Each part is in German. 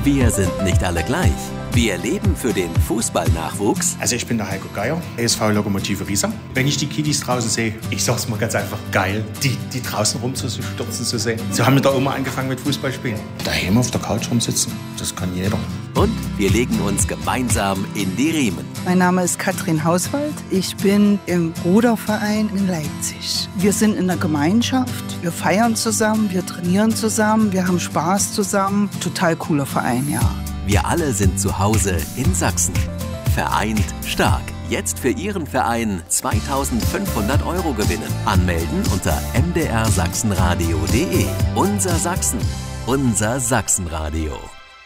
Wir sind nicht alle gleich. Wir leben für den Fußballnachwuchs. Also ich bin der Heiko Geier, ESV Lokomotive Riesa. Wenn ich die Kiddies draußen sehe, ich sag's mal ganz einfach, geil, die draußen rumzustürzen zu sehen. So haben wir da immer angefangen mit Fußballspielen. Daheim auf der Couch rumsitzen, das kann jeder. Und wir legen uns gemeinsam in die Riemen. Mein Name ist Katrin Hauswald. Ich bin im Ruderverein in Leipzig. Wir sind in der Gemeinschaft. Wir feiern zusammen, wir trainieren zusammen, wir haben Spaß zusammen. Total cooler Verein, ja. Wir alle sind zu Hause in Sachsen. Vereint stark. Jetzt für Ihren Verein 2.500 € gewinnen. Anmelden unter mdrsachsenradio.de. Unser Sachsen. Unser Sachsenradio.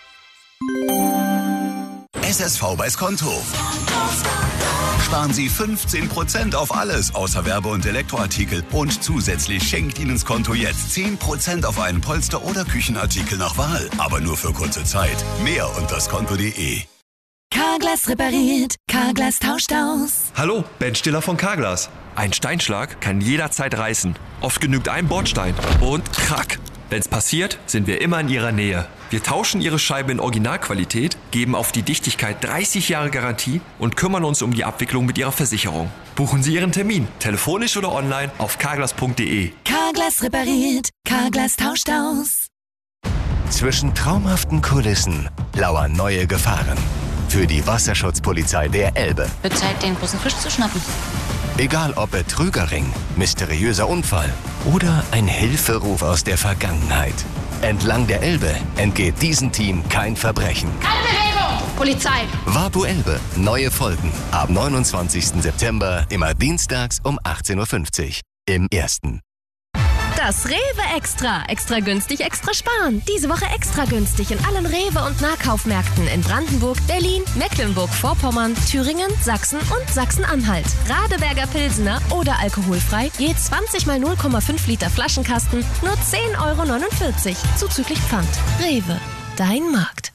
SSV beis Konto. Sparen Sie 15% auf alles außer Werbe- und Elektroartikel. Und zusätzlich schenkt Ihnen das Konto jetzt 10% auf einen Polster- oder Küchenartikel nach Wahl. Aber nur für kurze Zeit. Mehr unter skonto.de. Carglass repariert, Carglass tauscht aus. Hallo, Ben Stiller von Carglass. Ein Steinschlag kann jederzeit reißen. Oft genügt ein Bordstein und krack. Wenn's passiert, sind wir immer in Ihrer Nähe. Wir tauschen Ihre Scheibe in Originalqualität, geben auf die Dichtigkeit 30 Jahre Garantie und kümmern uns um die Abwicklung mit Ihrer Versicherung. Buchen Sie Ihren Termin, telefonisch oder online auf carglass.de. Carglass repariert, Carglass tauscht aus. Zwischen traumhaften Kulissen lauern neue Gefahren. Für die Wasserschutzpolizei der Elbe. Wird Zeit, den großen Fisch zu schnappen. Egal ob Betrügerring, mysteriöser Unfall oder ein Hilferuf aus der Vergangenheit. Entlang der Elbe entgeht diesem Team kein Verbrechen. Keine Bewegung! Polizei! Wapu Elbe, neue Folgen. Ab 29. September, immer dienstags um 18.50 Uhr. Im Ersten. Das Rewe Extra. Extra günstig, extra sparen. Diese Woche extra günstig in allen Rewe- und Nahkaufmärkten in Brandenburg, Berlin, Mecklenburg-Vorpommern, Thüringen, Sachsen und Sachsen-Anhalt. Radeberger Pilsener oder alkoholfrei, je 20 mal 0,5 Liter Flaschenkasten, nur 10,49 € zuzüglich Pfand. Rewe, dein Markt.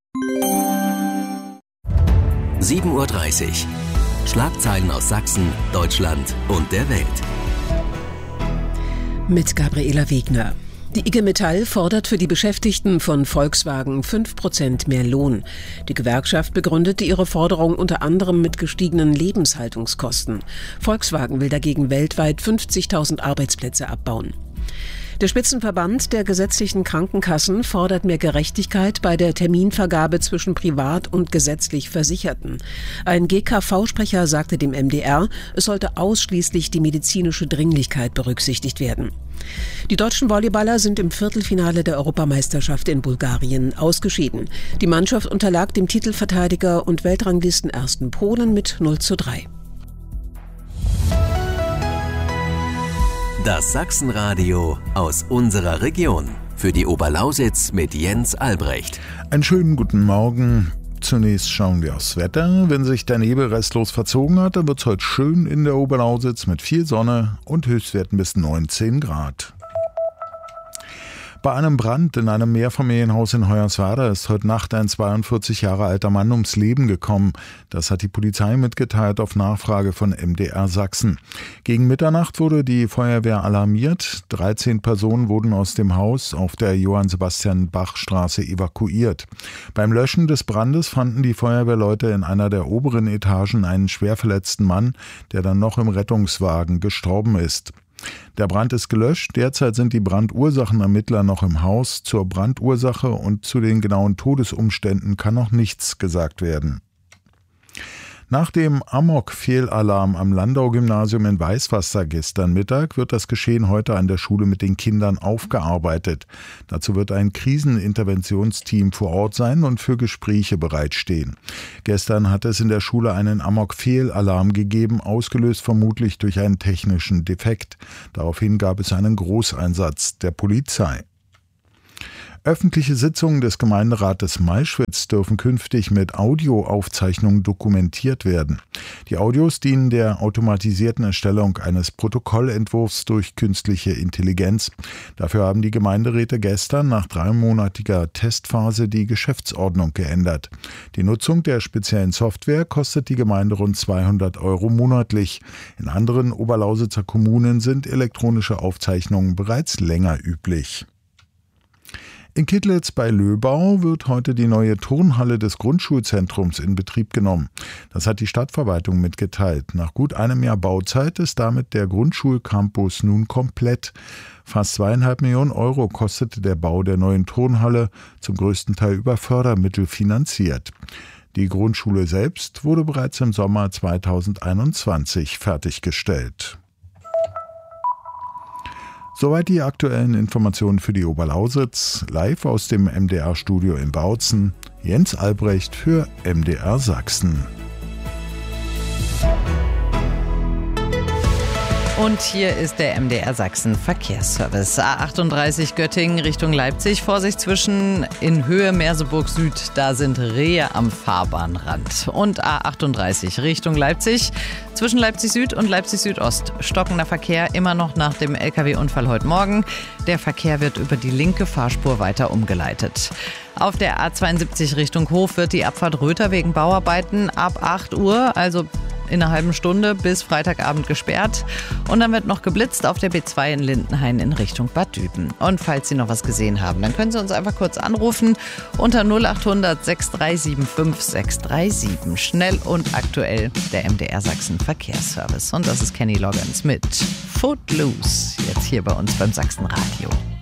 7:30 Uhr. Schlagzeilen aus Sachsen, Deutschland und der Welt. Mit Gabriela Wegner. Die IG Metall fordert für die Beschäftigten von Volkswagen 5% mehr Lohn. Die Gewerkschaft begründete ihre Forderung unter anderem mit gestiegenen Lebenshaltungskosten. Volkswagen will dagegen weltweit 50.000 Arbeitsplätze abbauen. Der Spitzenverband der gesetzlichen Krankenkassen fordert mehr Gerechtigkeit bei der Terminvergabe zwischen privat und gesetzlich Versicherten. Ein GKV-Sprecher sagte dem MDR, es sollte ausschließlich die medizinische Dringlichkeit berücksichtigt werden. Die deutschen Volleyballer sind im Viertelfinale der Europameisterschaft in Bulgarien ausgeschieden. Die Mannschaft unterlag dem Titelverteidiger und Weltranglistenersten Polen mit 0:3. Das Sachsenradio aus unserer Region. Für die Oberlausitz mit Jens Albrecht. Einen schönen guten Morgen. Zunächst schauen wir aufs Wetter. Wenn sich der Nebel restlos verzogen hat, dann wird es heute schön in der Oberlausitz mit viel Sonne und Höchstwerten bis 19 Grad. Bei einem Brand in einem Mehrfamilienhaus in Hoyerswerda ist heute Nacht ein 42 Jahre alter Mann ums Leben gekommen. Das hat die Polizei mitgeteilt auf Nachfrage von MDR Sachsen. Gegen Mitternacht wurde die Feuerwehr alarmiert. 13 Personen wurden aus dem Haus auf der Johann-Sebastian-Bach-Straße evakuiert. Beim Löschen des Brandes fanden die Feuerwehrleute in einer der oberen Etagen einen schwer verletzten Mann, der dann noch im Rettungswagen gestorben ist. Der Brand ist gelöscht. Derzeit sind die Brandursachenermittler noch im Haus. Zur Brandursache und zu den genauen Todesumständen kann noch nichts gesagt werden. Nach dem Amok-Fehlalarm am Landau-Gymnasium in Weißwasser gestern Mittag wird das Geschehen heute an der Schule mit den Kindern aufgearbeitet. Dazu wird ein Kriseninterventionsteam vor Ort sein und für Gespräche bereitstehen. Gestern hat es in der Schule einen Amok-Fehlalarm gegeben, ausgelöst vermutlich durch einen technischen Defekt. Daraufhin gab es einen Großeinsatz der Polizei. Öffentliche Sitzungen des Gemeinderates Malschwitz dürfen künftig mit Audioaufzeichnungen dokumentiert werden. Die Audios dienen der automatisierten Erstellung eines Protokollentwurfs durch künstliche Intelligenz. Dafür haben die Gemeinderäte gestern nach 3-monatiger Testphase die Geschäftsordnung geändert. Die Nutzung der speziellen Software kostet die Gemeinde rund 200 € monatlich. In anderen Oberlausitzer Kommunen sind elektronische Aufzeichnungen bereits länger üblich. In Kittlitz bei Löbau wird heute die neue Turnhalle des Grundschulzentrums in Betrieb genommen. Das hat die Stadtverwaltung mitgeteilt. Nach gut einem Jahr Bauzeit ist damit der Grundschulcampus nun komplett. Fast 2,5 Millionen Euro kostete der Bau der neuen Turnhalle, zum größten Teil über Fördermittel finanziert. Die Grundschule selbst wurde bereits im Sommer 2021 fertiggestellt. Soweit die aktuellen Informationen für die Oberlausitz. Live aus dem MDR-Studio in Bautzen. Jens Albrecht für MDR Sachsen. Und hier ist der MDR Sachsen Verkehrsservice. A38 Göttingen Richtung Leipzig. Vorsicht zwischen in Höhe Merseburg Süd. Da sind Rehe am Fahrbahnrand. Und A38 Richtung Leipzig. Zwischen Leipzig Süd und Leipzig Südost. Stockender Verkehr immer noch nach dem LKW-Unfall heute Morgen. Der Verkehr wird über die linke Fahrspur weiter umgeleitet. Auf der A72 Richtung Hof wird die Abfahrt Röther wegen Bauarbeiten ab 8 Uhr, also in einer halben Stunde bis Freitagabend gesperrt. Und dann wird noch geblitzt auf der B2 in Lindenhain in Richtung Bad Düben. Und falls Sie noch was gesehen haben, dann können Sie uns einfach kurz anrufen unter 0800 6375 637. Schnell und aktuell der MDR Sachsen Verkehrsservice. Und das ist Kenny Loggins mit Footloose, jetzt hier bei uns beim Sachsenradio.